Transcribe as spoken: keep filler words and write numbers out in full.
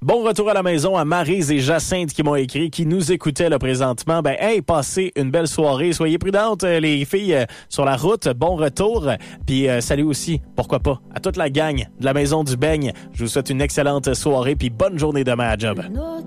Bon retour à la maison à Maryse et Jacinthe qui m'ont écrit, qui nous écoutaient là présentement. Ben, hey, passez une belle soirée. Soyez prudentes, les filles, euh, sur la route. Bon retour. Puis euh, salut aussi, pourquoi pas, à toute la gang de la Maison du Beigne. Je vous souhaite une excellente soirée puis bonne journée demain à job.